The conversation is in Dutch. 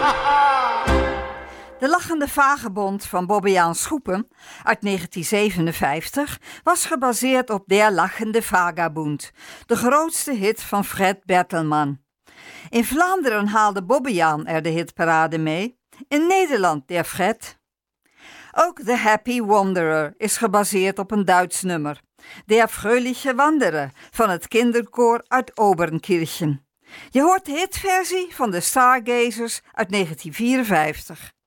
De Lachende Vagebond van Bobbejaan Schoepen uit 1957 was gebaseerd op Der Lachende Vagabund, de grootste hit van Fred Bertelman. In Vlaanderen haalde Bobbejaan er de hitparade mee, in Nederland Der Fred. Ook The Happy Wanderer is gebaseerd op een Duits nummer, Der Fröhliche Wanderer van het kinderkoor uit Obernkirchen. Je hoort de hitversie van de Stargazers uit 1954.